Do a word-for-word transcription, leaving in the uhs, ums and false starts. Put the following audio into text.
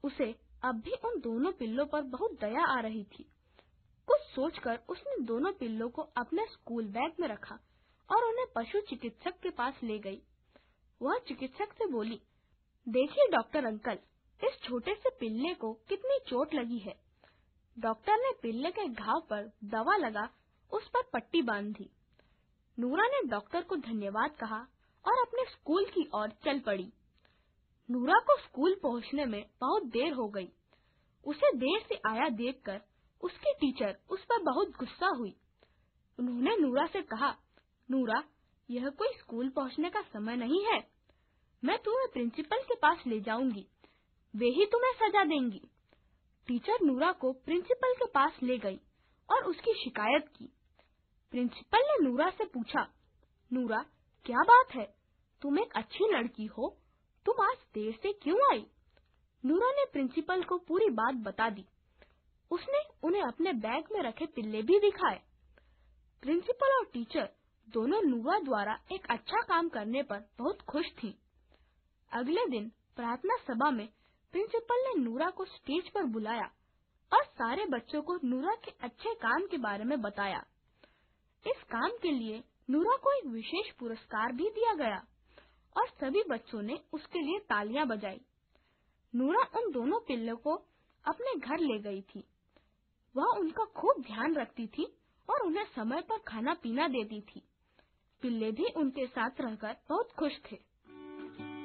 उसे अब भी उन दोनों पिल्लों पर बहुत दया आ रही थी। कुछ सोचकर उसने दोनों पिल्लों को अपने स्कूल बैग में रखा और उन्हें पशु चिकित्सक के पास ले गई। वह चिकित्सक से बोली, देखिए डॉक्टर अंकल, इस छोटे से पिल्ले को कितनी चोट लगी है। डॉक्टर ने पिल्ले के घाव पर दवा लगा उस पर पट्टी बांध दी। नूरा ने डॉक्टर को धन्यवाद कहा और अपने स्कूल की ओर चल पड़ी। नूरा को स्कूल पहुंचने में बहुत देर हो गई। उसे देर से आया देखकर उसकी टीचर उस पर बहुत गुस्सा हुई। उन्होंने नूरा से कहा, नूरा, यह कोई स्कूल पहुंचने का समय नहीं है। मैं तुम्हें प्रिंसिपल के पास ले जाऊंगी, वे ही तुम्हें सजा देंगी। टीचर नूरा को प्रिंसिपल के पास ले गई और उसकी शिकायत की। प्रिंसिपल ने नूरा से पूछा, नूरा, क्या बात है? तुम एक अच्छी लड़की हो, तुम आज देर से क्यों आई? नूरा ने प्रिंसिपल को पूरी बात बता दी। उसने उन्हें अपने बैग में रखे पिल्ले भी दिखाए। प्रिंसिपल और टीचर दोनों नूरा द्वारा एक अच्छा काम करने पर बहुत खुश थीं। अगले दिन प्रार्थना सभा में प्रिंसिपल ने नूरा को स्टेज पर बुलाया और सारे बच्चों को नूरा के अच्छे काम के बारे में बताया। इस काम के लिए नूरा को एक विशेष पुरस्कार भी दिया गया और सभी बच्चों ने उसके लिए तालियां बजाई। नूरा उन दोनों पिल्लों को अपने घर ले गई थी। वह उनका खूब ध्यान रखती थी और उन्हें समय पर खाना पीना देती थी। पिल्ले भी उनके साथ रहकर बहुत खुश थे।